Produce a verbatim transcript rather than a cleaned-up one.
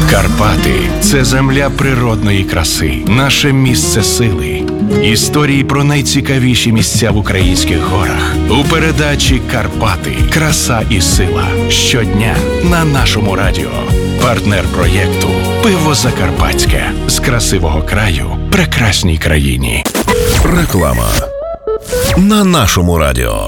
Карпати – це земля природної краси, наше місце сили. Історії про найцікавіші місця в українських горах у передачі «Карпати. Краса і сила» щодня на нашому радіо. Партнер проєкту «Пиво Закарпатське» з красивого краю прекрасній країні. Реклама на нашому радіо.